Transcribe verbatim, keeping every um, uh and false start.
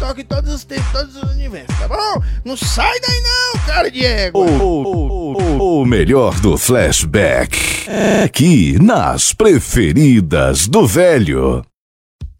toca em todos os tempos, todos os universos, tá bom? Não sai daí não, cara de égua. O, o, o, o melhor do flashback é aqui nas preferidas do velho.